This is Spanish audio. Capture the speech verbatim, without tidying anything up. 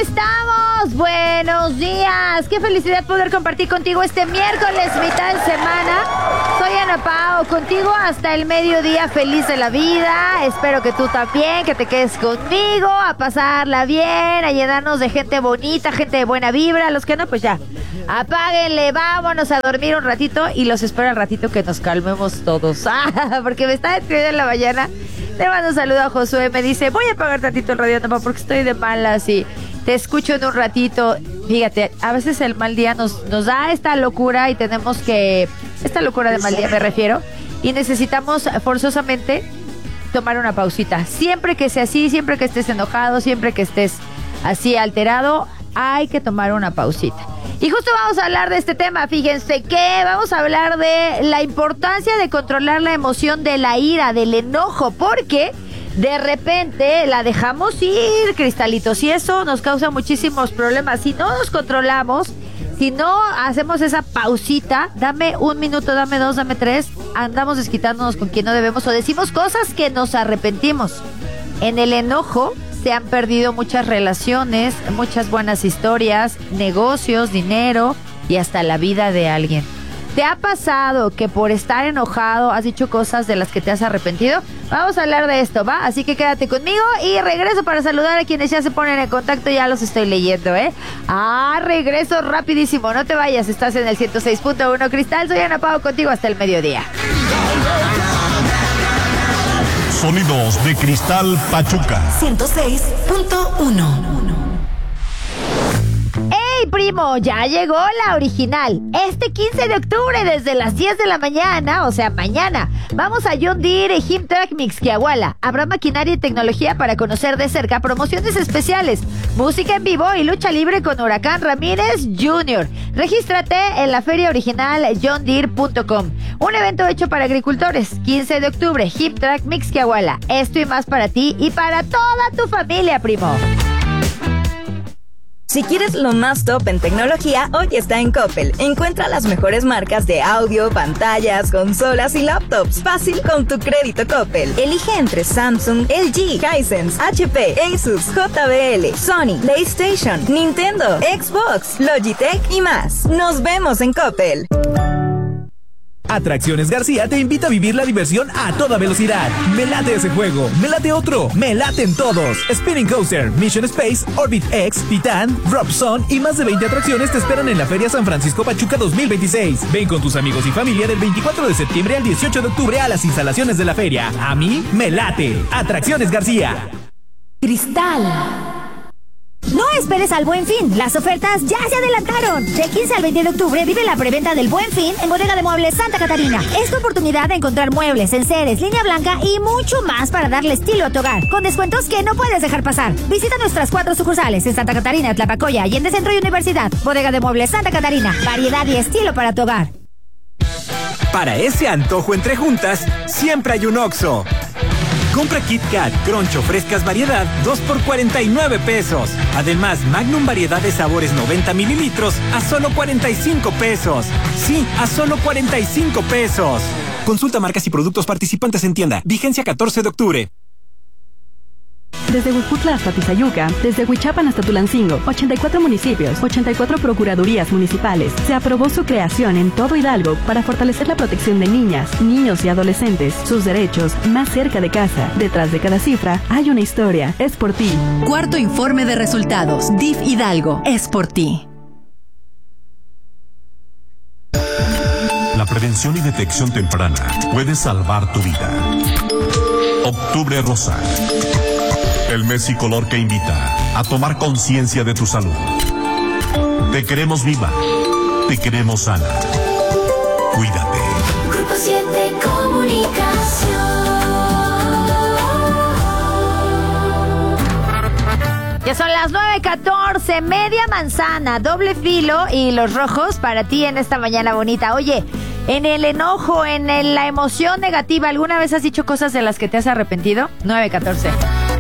estamos! Buenos días. Qué felicidad poder compartir contigo este miércoles, mitad de semana. Soy Ana Pao, contigo hasta el mediodía, feliz de la vida. Espero que tú también, que te quedes conmigo, a pasarla bien, a llenarnos de gente bonita, gente de buena vibra. Los que no, pues ya, apáguenle, vámonos a dormir un ratito y los espero al ratito que nos calmemos todos. Ah, porque me está despidiendo en la mañana. Le mando un saludo a Josué, me dice, voy a apagar tantito el radio, no, porque estoy de malas y te escucho en un ratito. Fíjate, a veces el mal día nos, nos da esta locura y tenemos que, esta locura de mal día me refiero, y necesitamos forzosamente tomar una pausita. Siempre que sea así, siempre que estés enojado, siempre que estés así alterado, hay que tomar una pausita. Y justo vamos a hablar de este tema, fíjense que vamos a hablar de la importancia de controlar la emoción de la ira, del enojo, porque de repente la dejamos ir, cristalitos, y eso nos causa muchísimos problemas. Si no nos controlamos, si no hacemos esa pausita, dame un minuto, dame dos, dame tres, andamos desquitándonos con quien no debemos o decimos cosas que nos arrepentimos. En el enojo se han perdido muchas relaciones, muchas buenas historias, negocios, dinero y hasta la vida de alguien. ¿Te ha pasado que por estar enojado has dicho cosas de las que te has arrepentido? Vamos a hablar de esto, ¿va? Así que quédate conmigo y regreso para saludar a quienes ya se ponen en contacto. Ya los estoy leyendo, ¿eh? Ah, regreso rapidísimo. No te vayas, estás en el ciento seis punto uno Cristal. Soy Ana Pao, contigo hasta el mediodía. Sonidos de Cristal Pachuca. ciento seis punto uno. ¡Hey, primo! Ya llegó la original. Este quince de octubre, desde las diez de la mañana, o sea, mañana, vamos a John Deere Himtrack Mixquiahuala. Habrá maquinaria y tecnología para conocer de cerca, promociones especiales, música en vivo y lucha libre con Huracán Ramírez junior Regístrate en la feria original john deere punto com. Un evento hecho para agricultores. quince de octubre, Himtrack Mixquiahuala. Esto y más para ti y para toda tu familia, primo. Si quieres lo más top en tecnología, hoy está en Coppel. Encuentra las mejores marcas de audio, pantallas, consolas y laptops. Fácil con tu crédito Coppel. Elige entre Samsung, L G, Hisense, H P, Asus, J B L, Sony, PlayStation, Nintendo, Xbox, Logitech y más. Nos vemos en Coppel. Atracciones García te invita a vivir la diversión a toda velocidad. Me late ese juego, me late otro, me laten todos. Spinning Coaster, Mission Space, Orbit X, Titan, Drop Zone y más de veinte atracciones te esperan en la Feria San Francisco Pachuca dos mil veintiséis. Ven con tus amigos y familia del veinticuatro de septiembre al dieciocho de octubre a las instalaciones de la feria. A mí me late. Atracciones García. Cristal. No esperes al Buen Fin, las ofertas ya se adelantaron. De quince al veinte de octubre vive la preventa del Buen Fin en Bodega de Muebles Santa Catarina. Es tu oportunidad de encontrar muebles, enseres, línea blanca y mucho más para darle estilo a tu hogar, con descuentos que no puedes dejar pasar. Visita nuestras cuatro sucursales en Santa Catarina, Tlapacoya, Allende Centro y Universidad. Bodega de Muebles Santa Catarina, variedad y estilo para tu hogar. Para ese antojo entre juntas, siempre hay un Oxxo. Compra Kit Kat, Crunch o frescas variedad, dos por cuarenta y nueve pesos. Además, Magnum variedad de sabores noventa mililitros a solo cuarenta y cinco pesos. Sí, a solo cuarenta y cinco pesos. Consulta marcas y productos participantes en tienda. Vigencia catorce de octubre. Desde Huejutla hasta Tizayuca, desde Huichapan hasta Tulancingo, ochenta y cuatro municipios, ochenta y cuatro procuradurías municipales. Se aprobó su creación en todo Hidalgo para fortalecer la protección de niñas, niños y adolescentes, sus derechos más cerca de casa. Detrás de cada cifra hay una historia. Es por ti. Cuarto informe de resultados. D I F Hidalgo. Es por ti. La prevención y detección temprana puede salvar tu vida. Octubre Rosa. El mes y color que invita a tomar conciencia de tu salud. Te queremos viva. Te queremos sana. Cuídate. Grupo siete Comunicación. Ya son las nueve catorce, media manzana, doble filo y los rojos para ti en esta mañana bonita. Oye, en el enojo, en el- la emoción negativa, ¿alguna vez has dicho cosas de las que te has arrepentido? nueve catorce.